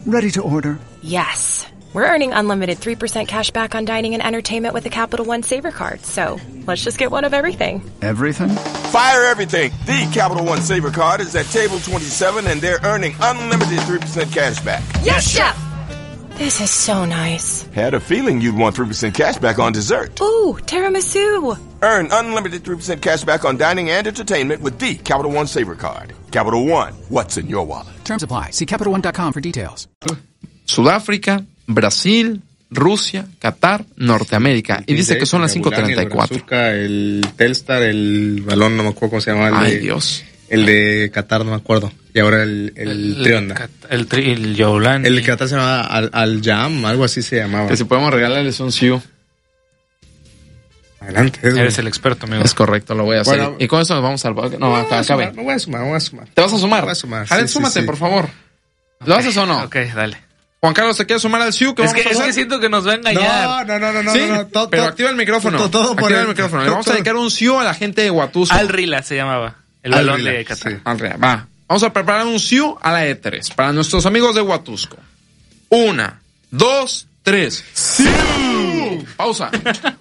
Ready to order. Yes. We're earning unlimited 3% cash back on dining and entertainment with the Capital One Saver Card. So let's just get one of everything. Everything? Fire everything. The Capital One Saver Card is at table 27 and they're earning unlimited 3% cash back. Yes, Chef! This is so nice. Had a feeling you'd want 3% cash back on dessert. Ooh, tiramisu. Earn unlimited 3% cash back on dining and entertainment with the Capital One Saver Card. Capital One, what's in your wallet? Terms apply. See CapitalOne.com for details. Sudáfrica, Brasil, Rusia, Qatar, Norteamérica. Y dice que son las 5:34. El Telstar, el balón, no me acuerdo cómo se llama. Dios. El de Qatar, no me acuerdo. Y ahora el Trionda. El Yolandi. El de Qatar se llamaba Al-Jam, algo así se llamaba. Que si podemos regalarles un Siu. Adelante. Eres el experto, amigo. Es correcto, lo voy a hacer. Bueno, y con eso nos vamos al... No, acabe. Me voy a sumar. ¿Te vas a sumar? Me voy a sumar. Jared, sí, súmate, sí. por favor. ¿Lo haces o no? Ok, dale. Juan Carlos, ¿te quieres sumar al Siu? Es que siento que nos va a engañar. No. ¿Sí? No, pero activa el micrófono. Todo por activa el micrófono. Le vamos a dedicar un Siu a la gente de Huatusco. Al Rila se llamaba. El balón Rila, de Qatar. sí. Al Rila, va. Vamos a preparar un Siu a la E3 para nuestros amigos de Huatusco. 1, 2, 3. ¡Siu! Pausa.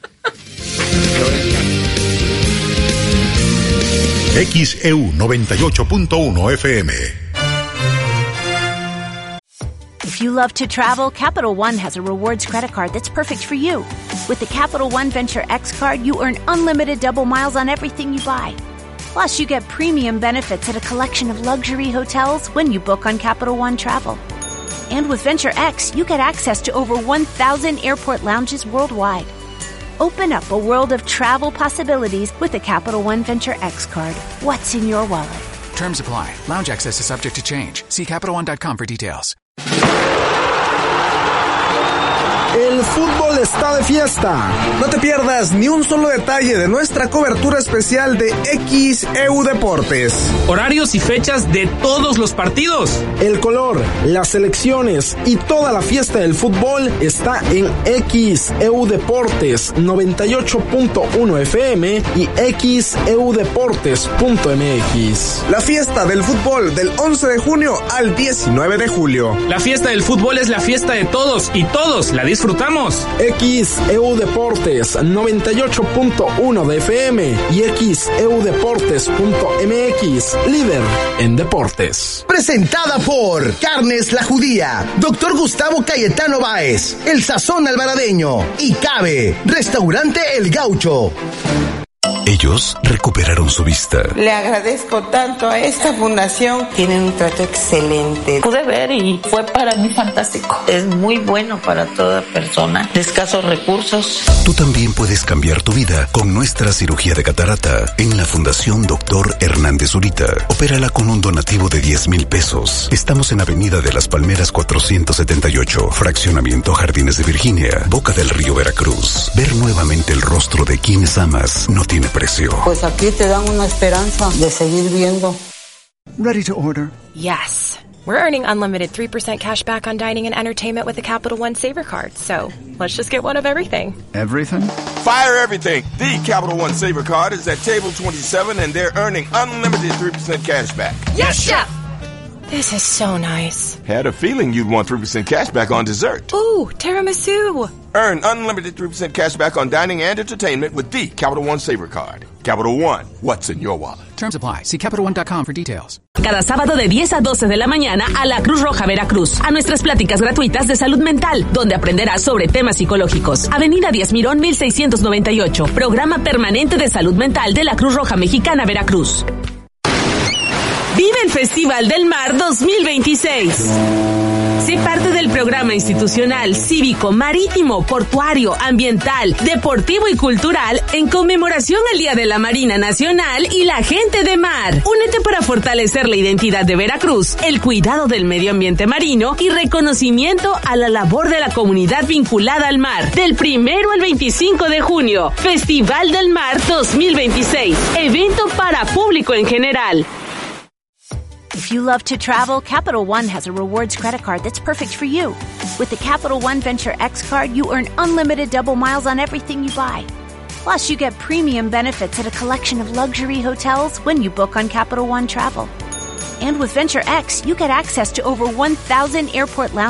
XEU 98.1 FM. If you love to travel, Capital One has a rewards credit card that's perfect for you. With the Capital One Venture X card, you earn unlimited double miles on everything you buy. Plus, you get premium benefits at a collection of luxury hotels when you book on Capital One Travel. And with Venture X, you get access to over 1,000 airport lounges worldwide. Open up a world of travel possibilities with the Capital One Venture X card. What's in your wallet? Terms apply. Lounge access is subject to change. See CapitalOne.com for details. El fútbol está de fiesta. No te pierdas ni un solo detalle de nuestra cobertura especial de XEU Deportes. Horarios y fechas de todos los partidos. El color, las selecciones y toda la fiesta del fútbol está en XEU Deportes 98.1 FM y XEUdeportes.mx. La fiesta del fútbol del 11 de junio al 19 de julio. La fiesta del fútbol es la fiesta de todos y todos la disfrutamos. XEU Deportes 98.1 de FM y XEUdeportes.mx, líder en deportes. Presentada por Carnes La Judía, Dr. Gustavo Cayetano Báez, El Sazón Alvaradeño y Cabe, Restaurante El Gaucho. Ellos recuperaron su vista. Le agradezco tanto a esta fundación. Tienen un trato excelente. Pude ver y fue para mí fantástico. Es muy bueno para toda persona de escasos recursos. Tú también puedes cambiar tu vida con nuestra cirugía de catarata en la Fundación Dr. Hernández Zurita. Opérala con un donativo de 10,000 pesos. Estamos en Avenida de las Palmeras 478, Fraccionamiento Jardines de Virginia, Boca del Río, Veracruz. Ver nuevamente el rostro de quienes amas no tiene precio. Pues aquí te dan una esperanza de seguir viendo. Ready to order. Yes. We're earning unlimited 3% cash back on dining and entertainment with the Capital One Saver Card. So let's just get one of everything. Everything? Fire everything. The Capital One Saver Card is at table 27 and they're earning unlimited 3% cash back. Yes, Chef! This is so nice. Had a feeling you'd want 3% cash back on dessert. Ooh, tiramisu. Earn unlimited 3% cash back on dining and entertainment with the Capital One Saver Card. Capital One, what's in your wallet? Terms apply. See CapitalOne.com for details. Cada sábado de 10 a 12 de la mañana a la Cruz Roja Veracruz, a nuestras pláticas gratuitas de salud mental, donde aprenderás sobre temas psicológicos. Avenida Díaz Mirón 1698, programa permanente de salud mental de la Cruz Roja Mexicana Veracruz. Vive el Festival del Mar 2026. Sé parte del programa institucional, cívico, marítimo, portuario, ambiental, deportivo y cultural en conmemoración al Día de la Marina Nacional y la gente de mar. Únete para fortalecer la identidad de Veracruz, el cuidado del medio ambiente marino y reconocimiento a la labor de la comunidad vinculada al mar. Del 1 al 25 de junio, Festival del Mar 2026. Evento para público en general. If you love to travel, Capital One has a rewards credit card that's perfect for you. With the Capital One Venture X card, you earn unlimited double miles on everything you buy. Plus, you get premium benefits at a collection of luxury hotels when you book on Capital One Travel. And with Venture X, you get access to over 1,000 airport lounges